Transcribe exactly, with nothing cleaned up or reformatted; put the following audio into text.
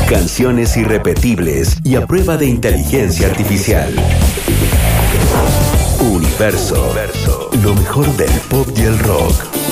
Canciones irrepetibles y a prueba de inteligencia artificial. Universo. Lo mejor del pop y el rock.